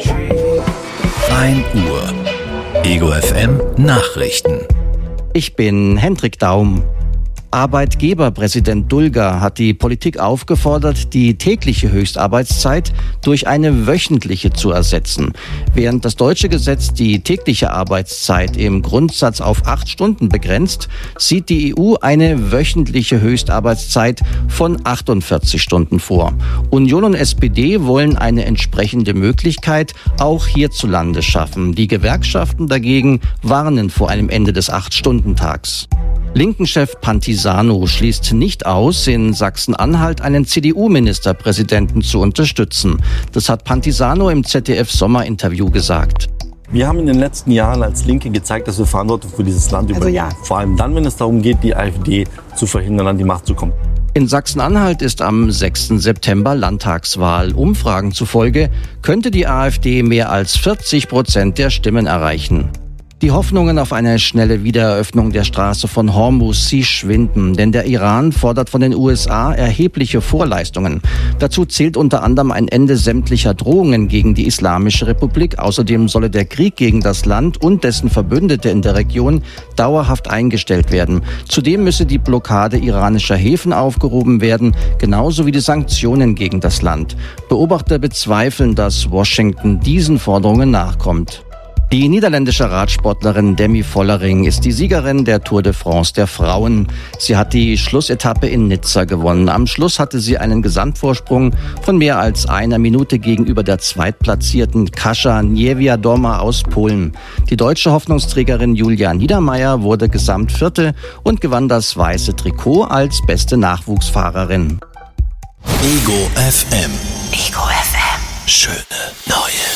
1 Uhr. Ego FM Nachrichten. Ich bin Hendrik Daum. Arbeitgeberpräsident Dulger hat die Politik aufgefordert, die tägliche Höchstarbeitszeit durch eine wöchentliche zu ersetzen. Während das deutsche Gesetz die tägliche Arbeitszeit im Grundsatz auf 8 Stunden begrenzt, sieht die EU eine wöchentliche Höchstarbeitszeit von 48 Stunden vor. Union und SPD wollen eine entsprechende Möglichkeit auch hierzulande schaffen. Die Gewerkschaften dagegen warnen vor einem Ende des 8-Stunden-Tags. Linken-Chef Pantisano schließt nicht aus, in Sachsen-Anhalt einen CDU-Ministerpräsidenten zu unterstützen. Das hat Pantisano im ZDF-Sommerinterview gesagt. Wir haben in den letzten Jahren als Linke gezeigt, dass wir Verantwortung für dieses Land übernehmen. Vor allem dann, wenn es darum geht, die AfD zu verhindern, an die Macht zu kommen. In Sachsen-Anhalt ist am 6. September Landtagswahl. Umfragen zufolge könnte die AfD mehr als 40% der Stimmen erreichen. Die Hoffnungen auf eine schnelle Wiedereröffnung der Straße von Hormuz, sie schwinden, denn der Iran fordert von den USA erhebliche Vorleistungen. Dazu zählt unter anderem ein Ende sämtlicher Drohungen gegen die Islamische Republik. Außerdem solle der Krieg gegen das Land und dessen Verbündete in der Region dauerhaft eingestellt werden. Zudem müsse die Blockade iranischer Häfen aufgehoben werden, genauso wie die Sanktionen gegen das Land. Beobachter bezweifeln, dass Washington diesen Forderungen nachkommt. Die niederländische Radsportlerin Demi Vollering ist die Siegerin der Tour de France der Frauen. Sie hat die Schlussetappe in Nizza gewonnen. Am Schluss hatte sie einen Gesamtvorsprung von mehr als 1 Minute gegenüber der zweitplatzierten Kasia Niewiadoma aus Polen. Die deutsche Hoffnungsträgerin Julia Niedermeyer wurde Gesamtvierte und gewann das weiße Trikot als beste Nachwuchsfahrerin. Ego FM. Ego FM. Schöne neue